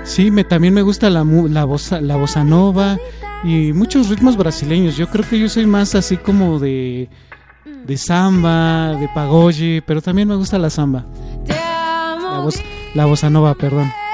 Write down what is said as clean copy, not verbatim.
Sí, también me gusta la bossa nova y muchos ritmos brasileños. Yo creo que yo soy más así como de samba, de pagode, pero también me gusta la samba. La bossa nova, perdón.